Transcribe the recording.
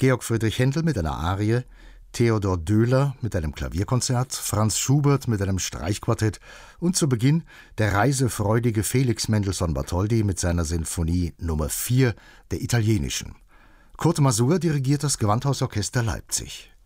Georg Friedrich Händel mit einer Arie, Theodor Döhler mit einem Klavierkonzert, Franz Schubert mit einem Streichquartett und zu Beginn der reisefreudige Felix Mendelssohn Bartholdy mit seiner Sinfonie Nummer 4 der italienischen. Kurt Masur dirigiert das Gewandhausorchester Leipzig.